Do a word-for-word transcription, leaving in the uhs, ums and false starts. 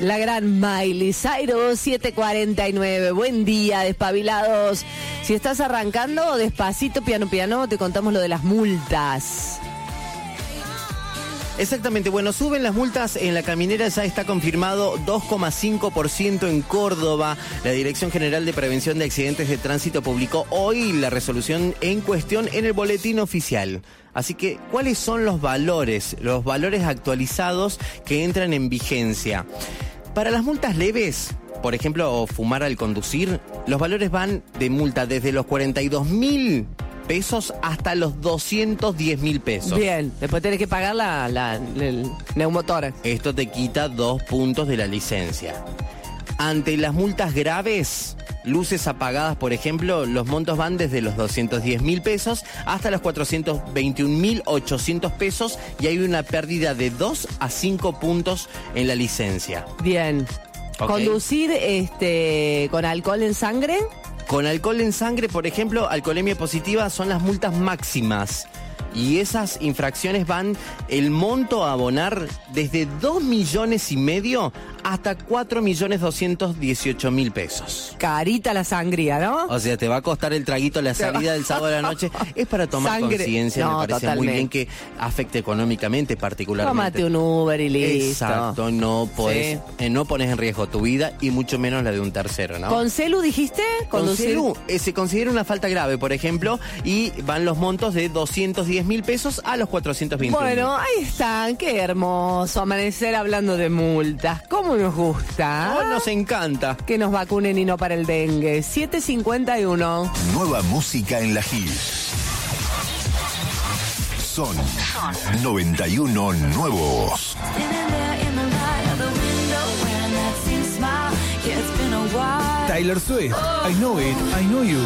La gran Miley Cyrus, siete cuarenta y nueve. Buen día, despabilados. Si estás arrancando, despacito, piano, piano, te contamos lo de las multas. Exactamente, bueno, suben las multas en la caminera, ya está confirmado dos coma cinco por ciento en Córdoba. La Dirección General de Prevención de Accidentes de Tránsito publicó hoy la resolución en cuestión en el boletín oficial. Así que, ¿cuáles son los valores, los valores actualizados que entran en vigencia? Para las multas leves, por ejemplo, fumar al conducir, los valores van de multa desde los cuarenta y dos mil pesos hasta los doscientos diez mil pesos. Bien, después tenés que pagar la, la, el neumotor. Esto te quita dos puntos de la licencia. Ante las multas graves, luces apagadas, por ejemplo, los montos van desde los doscientos diez mil pesos hasta los cuatrocientos veintiún mil ochocientos pesos y hay una pérdida de dos a cinco puntos en la licencia. Bien. Okay. Conducir este con alcohol en sangre. Con alcohol en sangre, por ejemplo, alcoholemia positiva, son las multas máximas. Y esas infracciones van el monto a abonar desde dos millones y medio hasta cuatro millones doscientos dieciocho mil pesos. Carita la sangría, ¿no? O sea, te va a costar el traguito la salida del sábado a la noche. Es para tomar conciencia, no, me parece totalmente. muy bien que afecte económicamente particularmente. Tómate un Uber y listo. Exacto, no podés, Sí. eh, no pones en riesgo tu vida y mucho menos la de un tercero, ¿no? ¿Con celu dijiste? Con Conducir. celu, eh, se considera una falta grave, por ejemplo, y van los montos de doscientos diez mil pesos a los cuatrocientos veinte mil. Bueno, ahí están, qué hermoso amanecer hablando de multas. ¿Cómo nos gusta? Oh, nos encanta. Que nos vacunen y no para el dengue. siete cincuenta y uno. Nueva música en la Hit. Son noventa y uno nuevos. Taylor Swift, I Know It, I Know You.